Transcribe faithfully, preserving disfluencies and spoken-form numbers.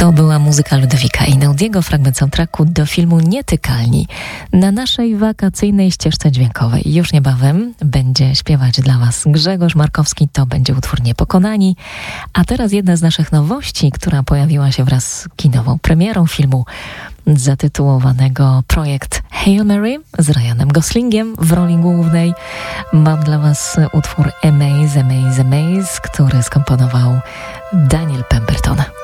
To była muzyka Ludowika Einaudiego, fragment soundtracku do filmu Nietykalni. Na naszej wakacyjnej ścieżce dźwiękowej już niebawem będzie śpiewać dla Was Grzegorz Markowski, to będzie utwór Niepokonani. A teraz jedna z naszych nowości, która pojawiła się wraz z kinową premierą filmu zatytułowanego Projekt Hail Mary z Ryanem Goslingiem w roli głównej. Mam dla Was utwór Amaze, Amaze, Amaze, który skomponował Daniel Pemberton.